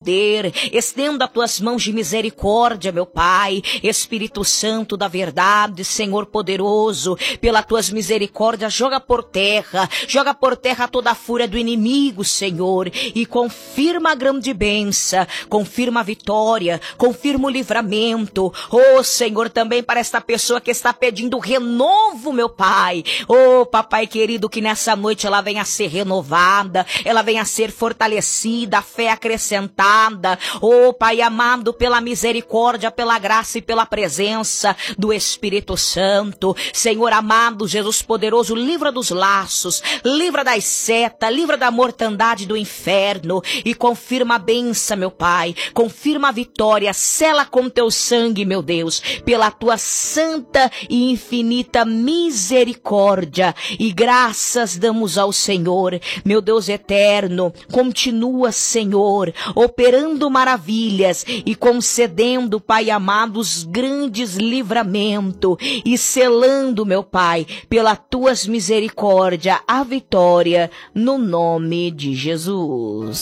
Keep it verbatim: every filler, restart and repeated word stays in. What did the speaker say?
poder. Estenda as tuas mãos de misericórdia, meu Pai. Espírito Santo da verdade, Senhor poderoso, pelas tuas misericórdias, joga por terra, joga por terra toda a fúria do inimigo, Senhor, e confirma a grande bênção, confirma a vitória, confirma o livramento. Oh, Senhor, também para esta pessoa que está pedindo renovo, meu Pai. Oh, Papai querido, que nessa noite ela venha a ser renovada, ela venha a ser fortalecida, a fé acrescentada. Oh, Pai amado, pela misericórdia, pela graça e pela presença do Espírito Santo. Senhor amado, Jesus poderoso, livra dos laços, livra das setas, livra da mortandade do inferno e confirma a benção, meu Pai. Confirma a vitória, sela com teu sangue, meu Deus, pela tua santa e infinita misericórdia. E graças damos ao Senhor, meu Deus eterno. Continua, Senhor, operando maravilhas e concedendo, Pai amado, os grandes livramentos e selando, meu Pai, pelas tuas misericórdias, a vitória no nome de Jesus.